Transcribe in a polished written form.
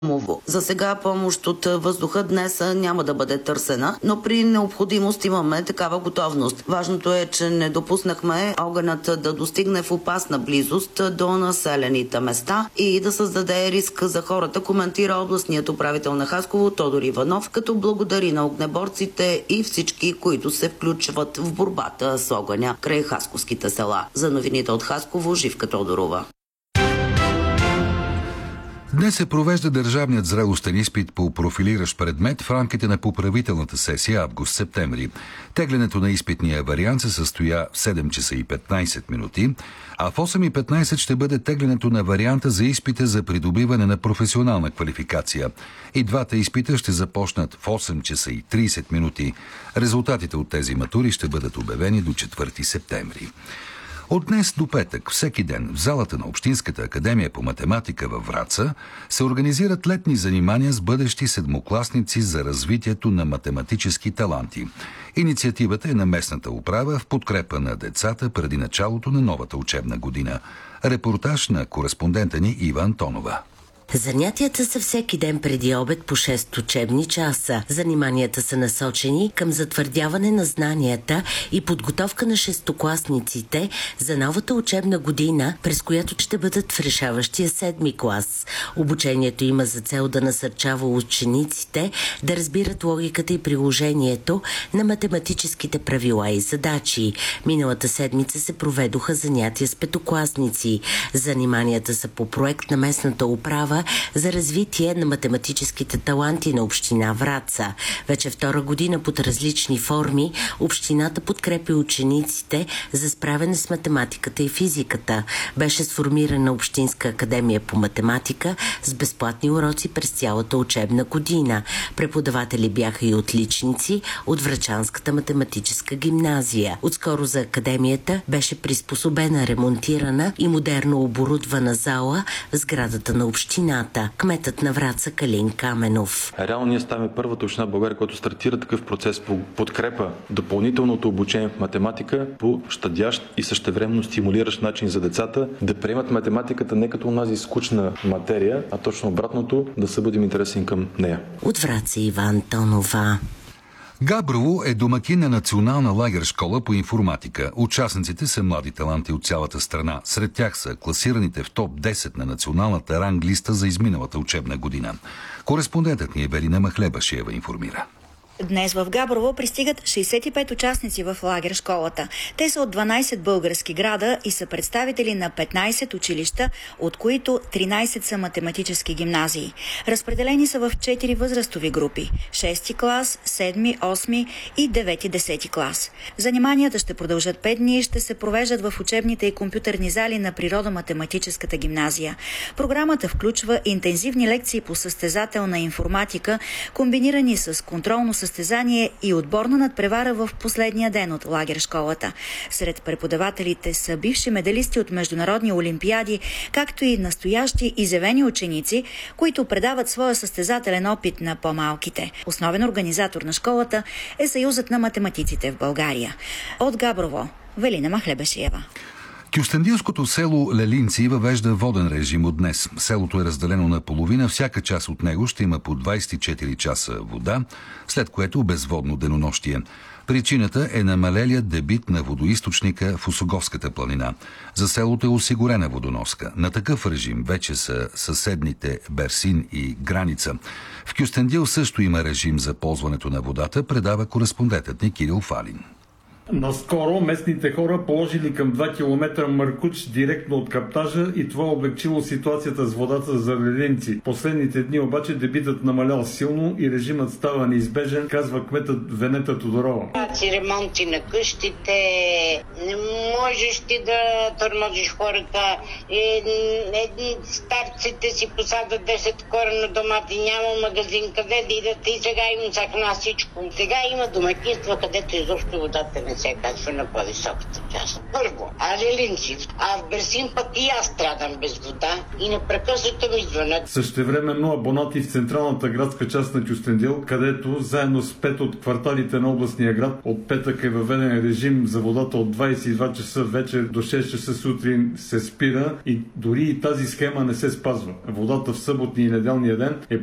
За сега помощ от въздуха днес няма да бъде търсена, но при необходимост имаме такава готовност. Важното е, че не допуснахме огънят да достигне в опасна близост до населените места и да създаде риск за хората, коментира областният управител на Хасково Тодор Иванов, като благодари на огнеборците и всички, които се включват в борбата с огъня край хасковските села. За новините от Хасково, Живка Тодорова. Днес се провежда държавният зрелостен изпит по профилиращ предмет в рамките на поправителната сесия август-септември. Теглянето на изпитния вариант се състоя в 7 часа и 15 минути, а в 8:15 ще бъде теглянето на варианта за изпита за придобиване на професионална квалификация. И двата изпита ще започнат в 8 часа и 30 минути. Резултатите от тези матури ще бъдат обявени до 4 септември. От днес до петък, всеки ден, в залата на Общинската академия по математика във Враца се организират летни занимания с бъдещи седмокласници за развитието на математически таланти. Инициативата е на местната управа в подкрепа на децата преди началото на новата учебна година. Репортаж на кореспондента ни Ива Антонова. Занятията са всеки ден преди обед по 6 учебни часа. Заниманията са насочени към затвърдяване на знанията и подготовка на шестокласниците за новата учебна година, през която ще бъдат в решаващия 7-ми клас. Обучението има за цел да насърчава учениците да разбират логиката и приложението на математическите правила и задачи. Миналата седмица се проведоха занятия с петокласници. Заниманията са по проект на местната управа за развитие на математическите таланти на община Враца. Вече втора година под различни форми общината подкрепи учениците за справяне с математиката и физиката. Беше сформирана Общинска академия по математика с безплатни уроци през цялата учебна година. Преподаватели бяха и отличници от Врачанската математическа гимназия. Отскоро за академията беше приспособена, ремонтирана и модерно оборудвана зала в сградата на община. Кметът на Враца Калин Каменов. Реално ние ставаме първата община в България, която стартира такъв процес по подкрепа допълнителното обучение в математика по щадящ и същевременно стимулиращ начин за децата да приемат математиката не като онази скучна материя, а точно обратното, да се бъдем интересни към нея. От Враца Ива Антонова. Габрово е домакин на национална лагер школа по информатика. Участниците са млади таланти от цялата страна. Сред тях са класираните в топ 10 на националната ранглиста за изминалата учебна година. Кореспондентът ни Евелина Махлебашиева информира. Днес в Габрово пристигат 65 участници в лагер школата. Те са от 12 български града и са представители на 15 училища, от които 13 са математически гимназии. Разпределени са в 4 възрастови групи – 6 клас, 7, 8 и 9-10 клас. Заниманията ще продължат 5 дни и ще се провеждат в учебните и компютърни зали на Природо-математическата гимназия. Програмата включва интензивни лекции по състезателна информатика, комбинирани с контролно състезание и отборна надпревара в последния ден от лагер школата. Сред преподавателите са бивши медалисти от международни олимпиади, както и настоящи изявени ученици, които предават своя състезателен опит на по-малките. Основен организатор на школата е Съюзът на математиците в България. От Габрово, Велина Махлебашиева. Кюстендилското село Лелинци въвежда воден режим от днес. Селото е разделено на половина, всяка част от него ще има по 24 часа вода, след което безводно денонощие. Причината е намалелият дебит на водоизточника в Осоговската планина. За селото е осигурена водоноска. На такъв режим вече са съседните Берсин и Граница. В Кюстендил също има режим за ползването на водата, предава кореспондентът ни Кирил Фалин. Наскоро местните хора положили към 2 км маркуч директно от каптажа и това облегчило ситуацията с водата за Лелинци. Последните дни обаче дебитът намалял силно и режимът става неизбежен, казва кметът Венета Тодорова. Ремонти на къщите, не можеш ти да тормозиш хората. Старците си посадат 10 корена домати, няма магазин къде да идат и сега им сахна всичко. Сега има домакинства, където изобщо водата не не се качва на по-високата част. Първо, Лелинци, а в Берсин пък и аз страдам без вода и непрекъснато ми звънят. Същевременно абонати в централната градска част на Кюстендил, където заедно с 5 от кварталите на областния град от петък е въведен режим за водата от 22 часа вечер до 6 часа сутрин се спира и дори и тази схема не се спазва. Водата в съботния и неделния ден е